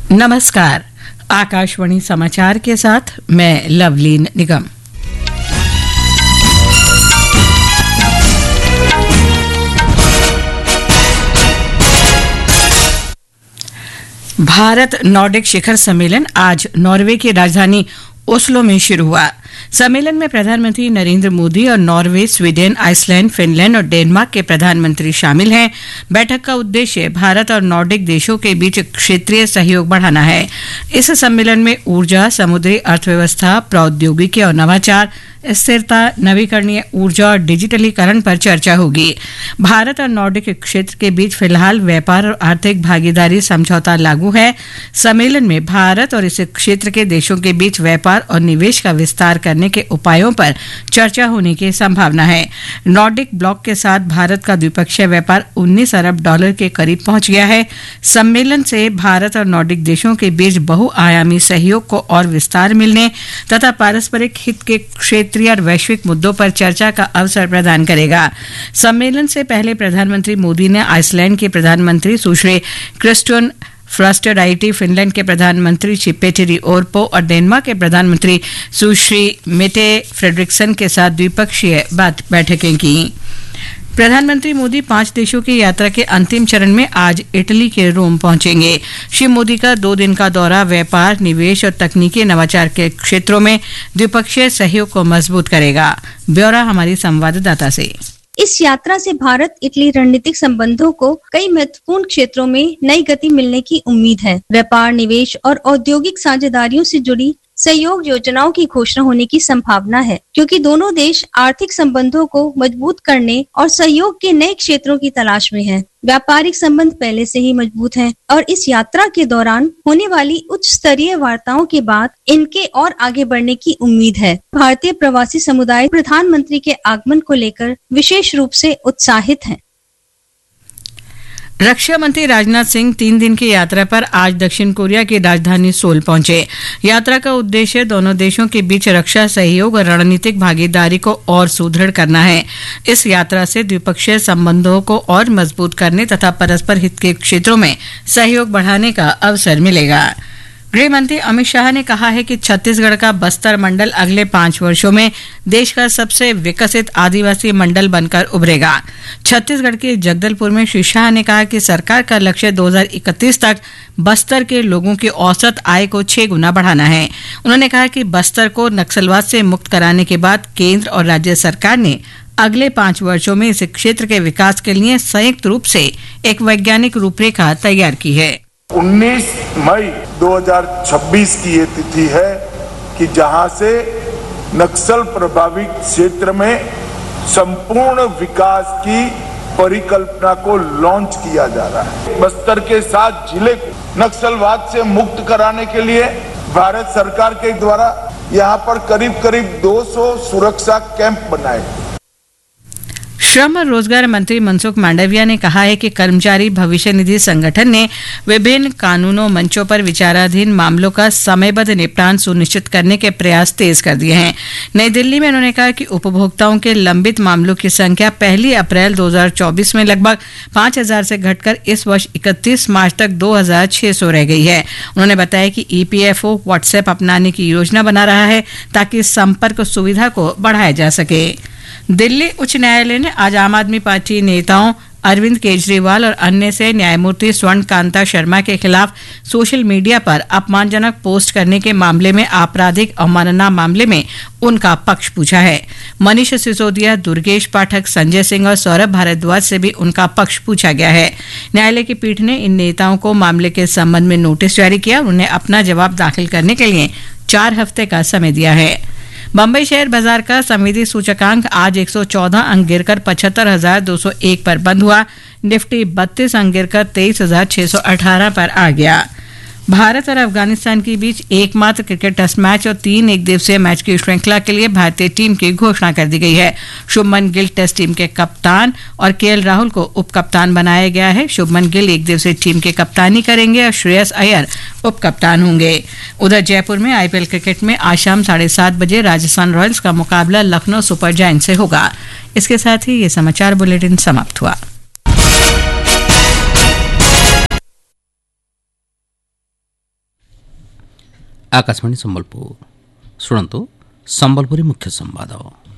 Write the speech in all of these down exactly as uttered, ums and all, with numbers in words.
नमस्कार। आकाशवाणी समाचार के साथ मैं लवलीन निगम। भारत नॉर्डिक शिखर सम्मेलन आज नॉर्वे की राजधानी ओस्लो में शुरू हुआ। सम्मेलन में प्रधानमंत्री नरेंद्र मोदी और नॉर्वे, स्वीडन, आइसलैंड, फिनलैंड और डेनमार्क के प्रधानमंत्री शामिल हैं। बैठक का उद्देश्य भारत और नॉर्डिक देशों के बीच क्षेत्रीय सहयोग बढ़ाना है। इस सम्मेलन में ऊर्जा, समुद्री अर्थव्यवस्था, प्रौद्योगिकी और नवाचार, स्थिरता, नवीकरणीय ऊर्जा और डिजिटलीकरण पर चर्चा होगी। भारत और नॉर्डिक क्षेत्र के बीच फिलहाल व्यापार और आर्थिक भागीदारी समझौता लागू है। सम्मेलन में भारत और इस क्षेत्र के देशों के बीच व्यापार और निवेश का विस्तार करने के उपायों पर चर्चा होने की संभावना है। नॉर्डिक ब्लॉक के साथ भारत का द्विपक्षीय व्यापार उन्नीस अरब डॉलर के करीब पहुंच गया है। सम्मेलन से भारत और नॉर्डिक देशों के बीच बहुआयामी सहयोग को और विस्तार मिलने तथा पारस्परिक हित के क्षेत्रीय और वैश्विक मुद्दों पर चर्चा का अवसर प्रदान करेगा। सम्मेलन से पहले प्रधानमंत्री मोदी ने आइसलैंड के प्रधानमंत्री सुश्री क्रिस्टियन फ्रस्टराइटी, फिनलैंड के प्रधानमंत्री चिपेटेरी ओरपो और डेनमार्क के प्रधानमंत्री सुश्री मेटे फ्रेडरिक्सन के साथ द्विपक्षीय बैठकें की। प्रधानमंत्री मोदी पांच देशों की यात्रा के अंतिम चरण में आज इटली के रोम पहुंचेंगे। श्री मोदी का दो दिन का दौरा व्यापार, निवेश और तकनीकी नवाचार के क्षेत्रों में द्विपक्षीय सहयोग को मजबूत करेगा। ब्यौरा हमारी संवाददाता से। इस यात्रा से भारत इटली रणनीतिक संबंधों को कई महत्वपूर्ण क्षेत्रों में नई गति मिलने की उम्मीद है। व्यापार, निवेश और औद्योगिक साझेदारियों से जुड़ी सहयोग योजनाओं की घोषणा होने की संभावना है, क्योंकि दोनों देश आर्थिक संबंधों को मजबूत करने और सहयोग के नए क्षेत्रों की तलाश में हैं। व्यापारिक संबंध पहले से ही मजबूत हैं और इस यात्रा के दौरान होने वाली उच्च स्तरीय वार्ताओं के बाद इनके और आगे बढ़ने की उम्मीद है। भारतीय प्रवासी समुदाय प्रधानमंत्री के आगमन को लेकर विशेष रूप से उत्साहित है। रक्षा मंत्री राजनाथ सिंह तीन दिन की यात्रा पर आज दक्षिण कोरिया की राजधानी सोल पहुंचे। यात्रा का उद्देश्य दोनों देशों के बीच रक्षा सहयोग और रणनीतिक भागीदारी को और सुदृढ़ करना है। इस यात्रा से द्विपक्षीय संबंधों को और मजबूत करने तथा परस्पर हित के क्षेत्रों में सहयोग बढ़ाने का अवसर मिलेगा। गृह मंत्री अमित शाह ने कहा है कि छत्तीसगढ़ का बस्तर मंडल अगले पांच वर्षों में देश का सबसे विकसित आदिवासी मंडल बनकर उभरेगा। छत्तीसगढ़ के जगदलपुर में श्री शाह ने कहा कि सरकार का लक्ष्य दो हज़ार इकतीस तक बस्तर के लोगों की औसत आय को छह गुना बढ़ाना है। उन्होंने कहा कि बस्तर को नक्सलवाद से मुक्त कराने के बाद केंद्र और राज्य सरकार ने अगले पांच वर्षों में इस क्षेत्र के विकास के लिए संयुक्त रूप से एक वैज्ञानिक रूपरेखा तैयार की है। उन्नीस मई दो हज़ार छब्बीस की ये तिथि है कि जहां से नक्सल प्रभावित क्षेत्र में संपूर्ण विकास की परिकल्पना को लॉन्च किया जा रहा है। बस्तर के साथ जिले को नक्सलवाद से मुक्त कराने के लिए भारत सरकार के द्वारा यहां पर करीब करीब दो सौ सुरक्षा कैंप बनाए। श्रम और रोजगार मंत्री मनसुख मांडविया ने कहा है कि कर्मचारी भविष्य निधि संगठन ने विभिन्न कानूनों मंचों पर विचाराधीन मामलों का समयबद्ध निपटान सुनिश्चित करने के प्रयास तेज कर दिए हैं। नई दिल्ली में उन्होंने कहा कि उपभोक्ताओं के लंबित मामलों की संख्या पहली अप्रैल दो हज़ार चौबीस में लगभग पांच हजार से घटकर इस वर्ष इकतीस मार्च तक दो हजार छह सौ रह गई है। उन्होंने बताया कि ईपीएफओ व्हाट्सएप अपनाने की योजना बना रहा है ताकि संपर्क सुविधा को बढ़ाया जा सके। दिल्ली उच्च न्यायालय ने आज आम आदमी पार्टी नेताओं अरविंद केजरीवाल और अन्य से न्यायमूर्ति स्वर्ण कांता शर्मा के खिलाफ सोशल मीडिया पर अपमानजनक पोस्ट करने के मामले में आपराधिक अवमानना मामले में उनका पक्ष पूछा है। मनीष सिसोदिया, दुर्गेश पाठक, संजय सिंह और सौरभ भारद्वाज से भी उनका पक्ष पूछा गया है। न्यायालय की पीठ ने इन नेताओं को मामले के संबंध में नोटिस जारी किया और उन्हें अपना जवाब दाखिल करने के लिए चार हफ्ते का समय दिया है। बम्बई शेयर बाजार का संवेदी सूचकांक आज एक सौ चौदह अंक गिरकर पचहत्तर हजार दो सौ एक पर बंद हुआ। निफ्टी बत्तीस अंक गिरकर तेईस हजार छह सौ अठारह पर आ गया। भारत और अफगानिस्तान के बीच एकमात्र क्रिकेट टेस्ट मैच और तीन एक दिवसीय मैच की श्रृंखला के लिए भारतीय टीम की घोषणा कर दी गई है। शुभमन गिल टेस्ट टीम के कप्तान और केएल राहुल को उप कप्तान बनाया गया है। शुभमन गिल एक दिवसीय टीम की कप्तानी करेंगे और श्रेयस अय्यर उप कप्तान होंगे। उधर जयपुर में आईपीएल क्रिकेट में आज शाम साढ़े सात बजे राजस्थान रॉयल्स का मुकाबला लखनऊ सुपर जायंट से होगा। इसके साथ ही ये समाचार बुलेटिन समाप्त हुआ। आकाशवाणी संबलपुर शुणु संबलपुरी मुख्य संवाद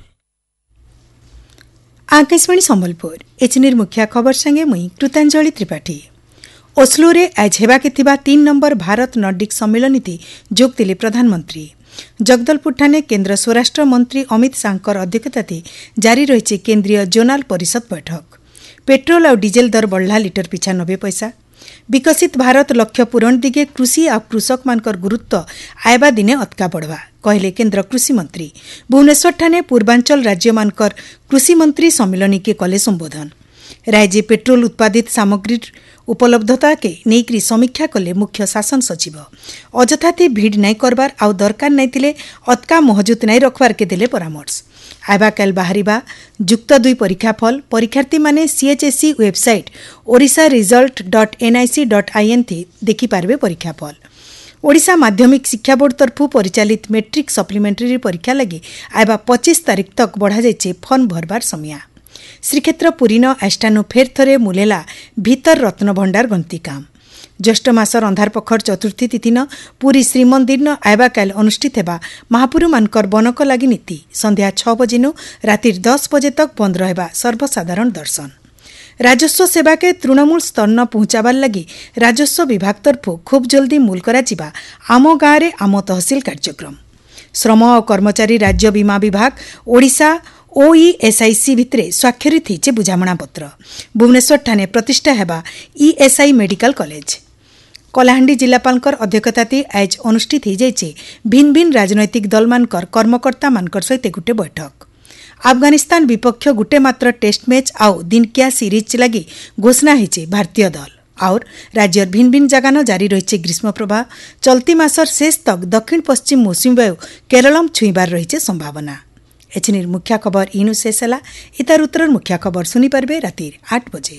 आकाशवाणी संबलपुर एचनिर मुख्य खबर संगे मुई कृतांजलि त्रिपाठी ओस्लो रे आज हेबाके थिबा तीन नंबर भारत नॉर्डिक सम्मेलन जोग देले प्रधानमंत्री जगदलपुर ठाणे केन्द्र स्वराष्ट्र मंत्री अमित शाहर अध्यक्षता जारी रही केन्द्रीय जोनाल परिषद बैठक पेट्रोल और डीजेल दर बढ़ला लिटर पिछा नब्बे पैसा विकसित भारत लक्ष्य पूरण दिगे कृषि और कृषक मानकर गुरुत्व आयबा दिने अतका बढ़वा कहले केन्द्र कृषि मंत्री भुवनेश्वर ठाणे पूर्वांचल राज्य मानकर कृषि मंत्री सम्मेलन के कले संबोधन राज्य पेट्रोल उत्पादित सामग्री उपलब्धता के नेकरी समीक्षा कले मुख्य शासन सचिव अजथाती भीड़ नहीं करबार आउ दरकार नहीं थिले अतका महजूत नहीं रखबार के देले परामर्श आइबा काल बाहरिबा जुक्त दुई परीक्षा फल परीक्षार्थी माने सीएचएससी website Odisha result dot NIC dot IN थी देखि पारबे परीक्षा फल ओडिशा माध्यमिक शिक्षा बोर्ड तरफु परिचालित मेट्रिक सप्लीमेंटरी परीक्षा लगी आइबा पच्चीस तारीख तक बढ़ा जाइछे फर्म भरबार समय श्रीक्षेत्र पुरीन आष्टानु फेर थरे मुलेला भीतर रत्न भंडार गंती काम ज्येष्ठ मास अंधार पखर चतुर्थी तिथिन पुरी श्रीमंदिर आयबा काल अनुष्ठित हेबा महापुरु मानकर बनक लागि नीति संध्या छह बजेनु रातिर दस बजे तक बंद रहेबा सर्वसाधारण दर्शन राजस्व सेवा के तृणमूल स्तर न पहुंचाबार लगी राजस्व विभाग तरफु खूब जल्दी मूल करा जिबा आम गाँव आम तहसिल कार्यक्रम श्रम और कर्मचारी राज्य बीमा विभाग ओडिशा ओईएसआईसी भितरे स्वाक्षरित होइछे बुझामणा पत्र भुवनेश्वर ठाणे प्रतिष्ठा हेबा ईएसआई मेडिकल कॉलेज कलाहांडी जिलापालकर अध्यक्षताती आज अनुष्ठित हो जाइछे भिन्न भिन्न राजनैतिक दल मानकर कर्मकर्ता मानकर सहित गोटे बैठक अफगानिस्तान विपक्ष गोटे मात्र टेस्ट मैच आउ दिनकिया सीरीज लगी घोषणा होइछे भारतीय दल और राज्यर भिन्न भिन्न जगान जारी रही ग्रीष्म प्रभाव चलती मासर शेष तक दक्षिण पश्चिम मौसुमी वायु केरलम छुईबार रही संभावना एचनिर मुख्य खबर इनु शेष है इतार उत्तर मुख्य खबर सुनी पारबे रातिर आठ बजे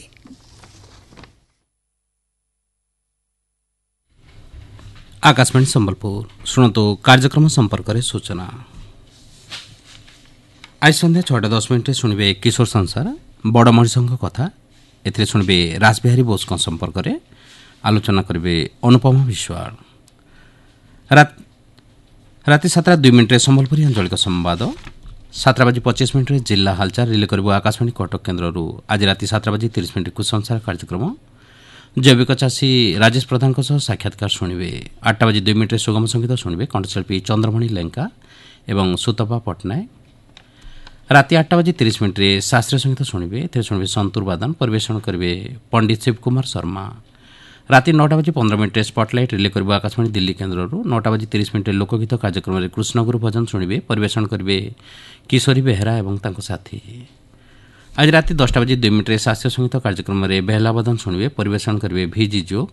आकाशवाणी संबलपुर शुणु कार्यक्रम संपर्क में सूचना आज संध्या छटा दस मिनट शुणे किशोर संसार बड़ मनीष कथा ए शुणे राजबिहारी बोस संपर्क में आलोचना करेंगे अनुपमा विश्वाल रात राति सातटा दुई मिनट संबलपुरी आंचलिक संवाद सातटा बजी पच्चीस मिनट जिला हालचाल रिले कर आकाशवाणी कटक केन्द्र आज राति सातटा बजी तीस मिनट कुसंसार कार्यक्रम जैविक चाषी राजेश प्रधान साक्षात्कार शुणे आठटा बजी दुई मिनट सुगम संगीत शुणे कंठशिल्पी चंद्रमणि लेंका एवं सुतपा पट्टनायक राति आठटा बजी तीस मिनट शास्त्रीय संगीत शुणे शुणे संतूर वादन परिवेषण करेंगे पंडित शिव कुमार शर्मा राति नौटा बजी पंद्रह मिनट स्पॉटलाइट रिले कर आकाशवाणी दिल्ली केन्द्र नौटा बजी तीस मिनट लोकगीत कार्यक्रम में कृष्णगुरु भजन शुणे परिवेषण करेंगे किशोरी बेहेरा एवं साथी आज राति दसटा बजी दुई मिनट शास्त्रीय संगीत कार्यक्रम में बेहला वादन शुणे परिवेषण करेंगे भिजी जो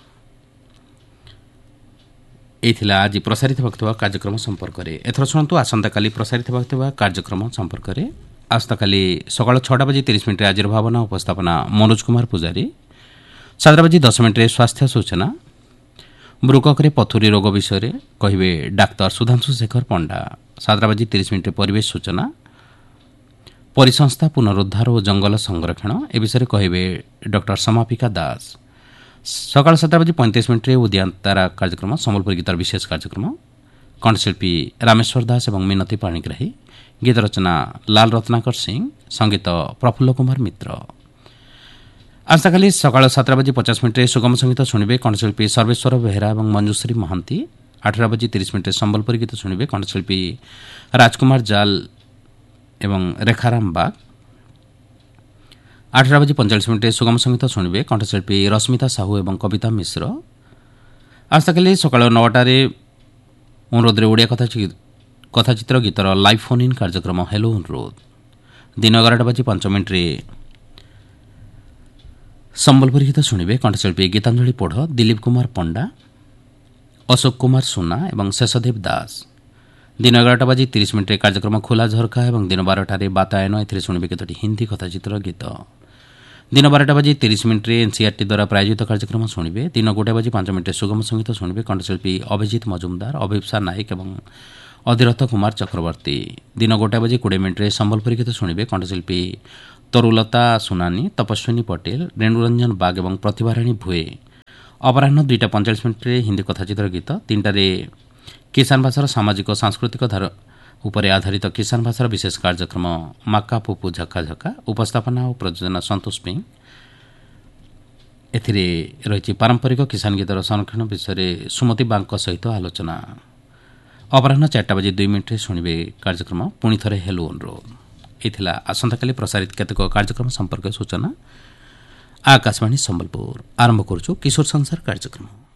यह आज प्रसारित होगा कार्यक्रम संपर्क में एथर शुणु आसंता काली प्रसारित होगा कार्यक्रम संपर्क में आसंता काली सकाल छटा बजी तीस मिनट आज भावना उपस्थापना मनोज कुमार पूजारी सात बजी दस मिनट स्वास्थ्य सूचना मृकक पथुरी रोग विषय कहे डाक्तर सुधांशु शेखर पंडा सात बजी तीस मिनट परिवेश सूचना परिसंस्था पुनरुद्धार और जंगल संरक्षण ए विषय कहे डॉक्टर समापिका दास सकाल सात बजी पैंतीस मिनट उद्यान तारा कार्यक्रम संबलपुर गीतार विशेष कार्यक्रम कंठशिल्पी रामेश्वर दास और मिनती पाणिग्राही गीत रचना लाल रत्नाकर सिंह संगीत प्रफुल्ल कुमार मित्र आसकाली सकाल सात बजी पचास मिनट सुगम संगीत शुणे कंठशिल्पी सर्वेश्वर बेहेरा और मंजुश्री महांती आठटा बजी तीस मिनट संबलपुरी गीत शुणे कंठशिल्पी राजकुमार जाल एवं रेखाराम बाग आठटा बजी पैंचाश मिनट सुगम संगीत शुणे कंठशिल्पी रश्मिता साहू एवं कविता मिश्र आसकाली सकाल नौटार अनुरोध ओडिया कथाचित्र गीतर लाइव फोन इन कार्यक्रम हेलो अनुरोध दिन एगारटा बजी पांच मिनट संबलपुरी गीत शुणे कंठशिल्पी गीतांजलि पोढ़ दिलीप कुमार पंडा अशोक कुमार सुना एवं शेषदेव दास दिन एगारटा बजी तीस मिनट कार्यक्रम खोला झरका एवं दिन बारटार बातायन ए शुणे केतोटी हिंदी कथाचित्र गीत दिन बारटा बजी तीस मिनट एनसीआरटी द्वारा प्रायोजित कार्यक्रम शुणे दिन गोटे बजी पांच मिनट सुगम संगीत शुणे कंठशिल्पी अभिजित मजुमदार अभिप्सा नायक एवं अधिरथ कुमार चक्रवर्ती दिन गोटे बजी कोड़े मिनट संबलपुरी गीत शुणे कंठशिल्पी तरुलता सुनानी तपस्विनी पटेल रेणुरंजन बाग एवं प्रतिभाराणी भुए अपराह दुईटा पैंचाश मिनट हिंदी कथाचित्र गीत तीन टारे किसान भाषार सामाजिक और सांस्कृतिक धारा उपरे आधारित किसान भाषार विशेष कार्यक्रम माका पुपु झक्का झक्का उपस्थापना और प्रयोजना संतोष पिंग एथिरे रही पारंपरिक किसान गीतर संरक्षण विषय सुमति बांक सहित आलोचना। अपराह चार्टा बजे दुई मिनिट्रे शुणे कार्यक्रम पुणी थे हेलो अनुरोध ये आसंता काली प्रसारित केतेक कार्यक्रम संपर्क सूचना। आकाशवाणी संबलपुर आरंभ करुछु किशोर संसार कार्यक्रम।